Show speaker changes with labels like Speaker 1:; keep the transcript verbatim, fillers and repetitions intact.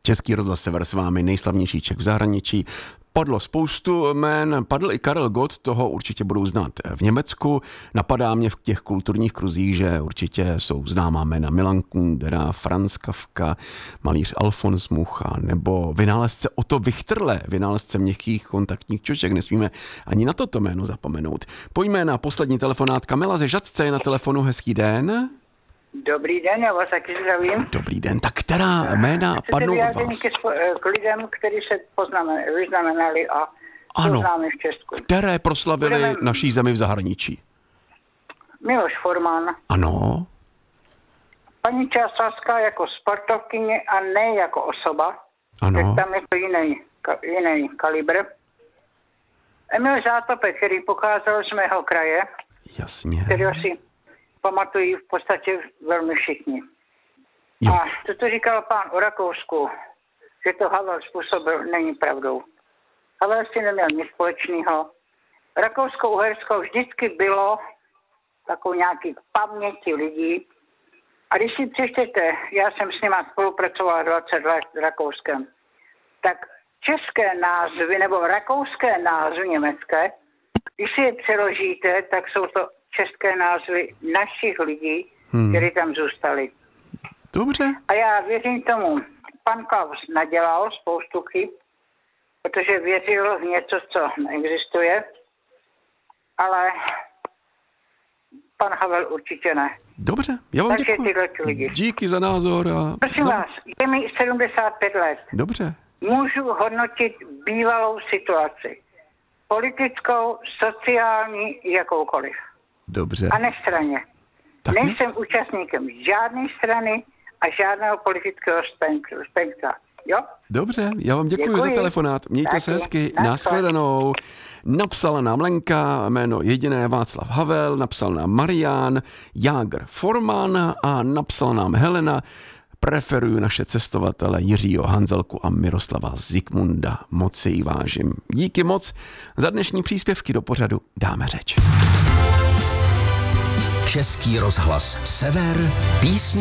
Speaker 1: Český rozhlas Sever s vámi, nejslavnější Čech v zahraničí. Padlo spoustu jmén, padl i Karel Gott, toho určitě budou znát v Německu. Napadá mě v těch kulturních kruzích, že určitě jsou známá jména Milan Kundera, Franz Kafka, malíř Alfons Mucha nebo vynálezce Otto Wichterle, vynálezce měkkých kontaktních čoček. Nesmíme ani na toto jméno zapomenout. Pojďme na poslední telefonát. Kamila ze Žatce je na telefonu. Hezký den.
Speaker 2: Dobrý den, já vás taky zdravím.
Speaker 1: Dobrý den, tak která jména padnou od vás?
Speaker 2: K, k lidem, kteří se poznamenali, vyznamenali a
Speaker 1: ano,
Speaker 2: poznáme v Česku.
Speaker 1: Které proslavili
Speaker 2: Budeme...
Speaker 1: naší zemi v zahraničí?
Speaker 2: Miloš Forman.
Speaker 1: Ano.
Speaker 2: Paní Čáslavská jako sportovkyně a ne jako osoba.
Speaker 1: Ano.
Speaker 2: Tak tam je to jiný, jiný kalibr. Emil Zátopek, který pocházel z mého kraje.
Speaker 1: Jasně.
Speaker 2: Kterého si pamatují v podstatě velmi všichni.
Speaker 1: Jo.
Speaker 2: A to, co říkal pán o Rakousku, že to Havel způsobil, není pravdou. Havel si neměl nic společného. Rakousko-Uhersko vždycky bylo takovou nějaký paměti lidí. A když si přečtete, já jsem s nima spolupracovala dvacet let s Rakouskem, tak české názvy nebo rakouské názvy německé, když si je přeložíte, tak jsou to české názvy našich lidí, hmm. kteří tam zůstali.
Speaker 1: Dobře.
Speaker 2: A já věřím tomu, pan Klaus nadělal spoustu chyb, protože věřil v něco, co neexistuje, ale pan Havel určitě ne.
Speaker 1: Dobře, já vám
Speaker 2: Takže
Speaker 1: děkuji. Díky za názor. A
Speaker 2: prosím
Speaker 1: za...
Speaker 2: vás, je mi sedmdesát pět let.
Speaker 1: Dobře.
Speaker 2: Můžu hodnotit bývalou situaci. Politickou, sociální, jakoukoliv.
Speaker 1: Dobře.
Speaker 2: A nestranně.
Speaker 1: Taky?
Speaker 2: Nejsem účastníkem žádné strany a žádného politického spektra. Jo?
Speaker 1: Dobře, já vám děkuji, děkuji. za telefonát. Mějte Taky. se hezky. Nashledanou. Napsala nám Lenka, jméno jediné Václav Havel, napsal nám Marián, Jágr Forman a napsala nám Helena. Preferuju naše cestovatele Jiřího Hanzelku a Miroslava Zikmunda. Moc si jí vážím. Díky moc za dnešní příspěvky do pořadu Dáme řeč.
Speaker 3: Český rozhlas Sever, písni